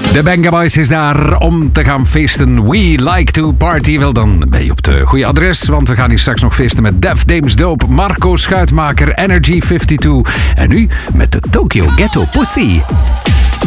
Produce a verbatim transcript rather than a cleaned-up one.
De Benga Boys is daar om te gaan feesten. We like to party. Wel, dan ben je op de goede adres, want we gaan hier straks nog feesten met Def, Dames Dope, Marco Schuitmaker, Energy vijfentwintig en nu met de Tokyo Ghetto Pussy.